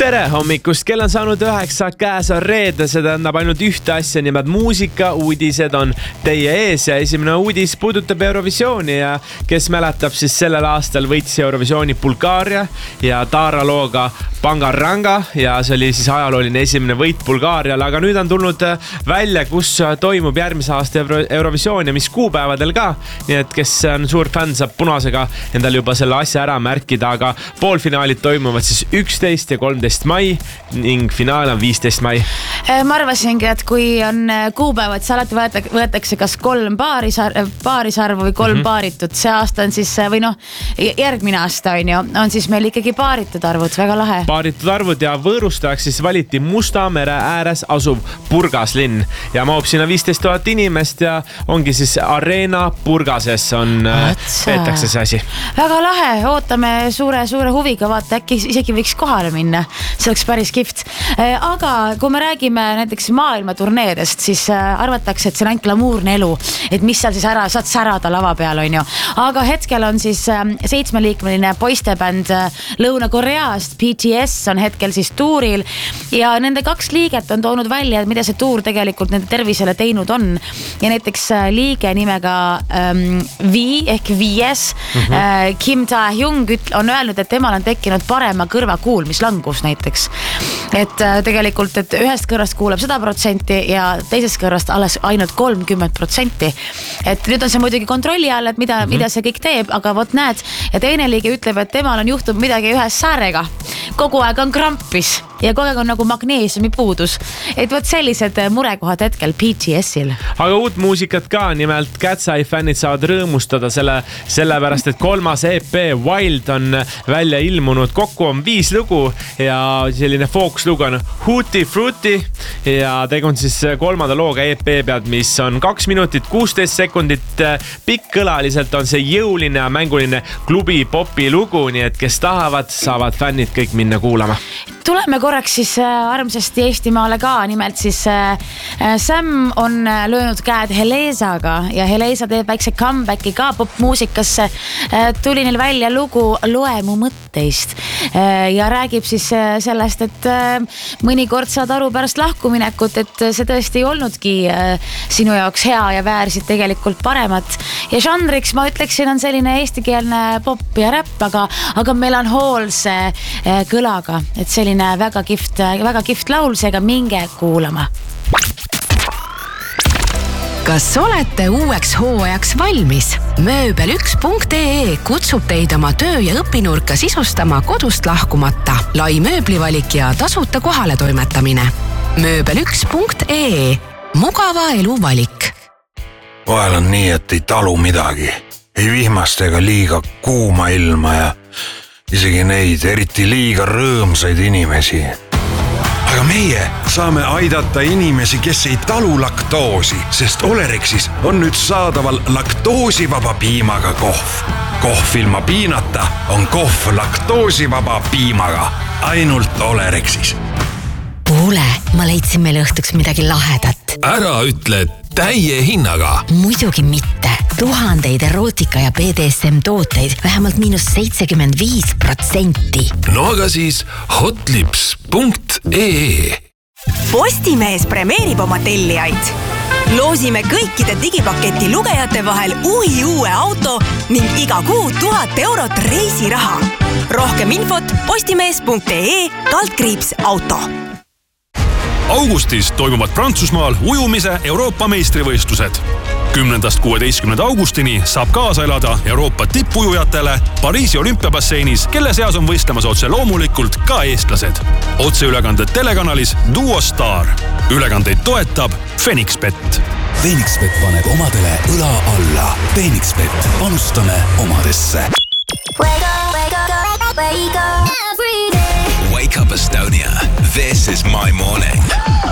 Tere hommikust, kell on saanud 9, käes on reede, see tähendab ainult ühte asja, nimelt muusika, uudised on teie ees ja esimene uudis puudutab Eurovisiooni ja kes mäletab, siis sellel aastal võitis Eurovisiooni Bulgaaria ja Taara looga Bangaranga ja see oli siis ajalooline esimene võit Bulgaariale, aga nüüd on tulnud välja, kus toimub järgmise aasta Eurovisioon ja mis kuupäevadel ka, nii et kes on suur fänn, saab punasega endal juba selle asja ära märkida, aga poolfinaalid toimuvad siis 11 ja 13 mai ning finaal on 15 mai. Ma arvasingi, et kui on kuupäevad, siis alati võetakse kas 3 paarisarvu või 3 paaritut. See aasta on siis, või järgmine aasta on siis meil ikkagi paaritud arvud, väga lahe. Paaritud arvud ja võõrustajaks siis valiti Musta mere ääres asuv Burgas linn ja mahub sinna 15 000 inimest ja ongi siis Areena Burgases peetakse see asi. Väga lahe, ootame suure huviga, vaata äkki isegi võiks kohale minna. See oleks päris kihvt. Aga kui me räägime näiteks maailmaturneedest, siis arvatakse, et see on ainult glamuurne elu, et mis seal siis saad särada lava peal, on ju. Aga hetkel on siis 7-liikmeline poistebänd Lõuna-Koreast, BTS on hetkel siis tuuril ja nende 2 liiget on toonud välja, mida see tuur tegelikult nende tervisele teinud on. Ja näiteks liige nimega V ehk VS, Kim Tae-hyung on öelnud, et temal on tekkinud parema kõrvakuulmislangus näiteks. Et tegelikult, et ühest kõrvast kuuleb 100% ja teisest kõrvast alles ainult 30%. Et nüüd on see muidugi kontrolli all, et mida see kõik teeb, aga vot näed, ja teine liige ütleb, et temal on juhtub midagi ühes säärega. Kogu aeg on krampis ja kogu aeg on nagu magneesiumi puudus. Et vot sellised murekohad hetkel BTS-il. Aga uut muusikat ka, nimelt Cat's Eye fännid saavad rõõmustada sellepärast, et 3. EP Wild on välja ilmunud. Kokku on 5 lugu ja selline fookuslugu on Hootie Fruity ja tegun siis 3. looga EP pealt, mis on 2 minutit 16 sekundit pikk. Kõlaliselt on see jõuline ja mänguline klubi popi lugu, nii et kes tahavad, saavad fännid kõik minna kuulama. Tuleme korraks siis armsasti Eestimaale ka, nimelt siis Sam on löönud käed Helesaga ja Helesa teeb väikse comebacki ka popmuusikasse. Tuli neil välja lugu Loe mu mõtteist ja räägib siis sellest, et mõnikord saad aru pärast lahkuminekut, et see tõesti ei olnudki sinu jaoks hea ja väärsid tegelikult paremat. Ja žanriks ma ütleksin on selline eestikeelne pop ja räpp, aga meil on hoolse kõlaga, et selline väga kihvt laul, seega minge kuulama. Kas olete uueks hooajaks valmis? Mööbel1.ee kutsub teid oma töö- ja õpinurka sisustama kodust lahkumata. Lai mööblivalik ja tasuta kohale toimetamine. Mööbel1.ee. Mugava elu valik. Vahel on nii, et ei talu midagi. Ei vihmast ega liiga kuuma ilma ja isegi neid eriti liiga rõõmsaid inimesi. Aga meie saame aidata inimesi, kes ei talu laktoosi, sest Olerexis on nüüd saadaval laktoosivaba piimaga kohv. Kohv ilma piinata on kohv laktoosivaba piimaga. Ainult Olerexis. Kuule, ma leidsin meile õhtuks midagi lahedat. Ära ütle täie hinnaga. Muidugi mitte. 1000 erootika ja BDSM tooteid vähemalt -75%. No aga siis hotlips.ee. Postimees premeerib oma tellijaid. Loosime kõikide digipaketi lugejate vahel uue auto ning iga kuu 1000 eurot reisiraha. Rohkem infot postimees.ee/auto. Augustis toimuvad Prantsusmaal ujumise Euroopa meistrivõistlused. 10.–16. augustini saab kaasa elada Euroopa tippujujatele Pariisi olümpiabasseinis, kelle seas on võistlemas otse loomulikult ka eestlased. Otseülekanded telekanalis Duo Star. Ülekandeid toetab Phoenixbet. Phoenixbet paneb omadele õla alla. Phoenixbet, panustame omadesse. Wake up Estonia. This is my morning.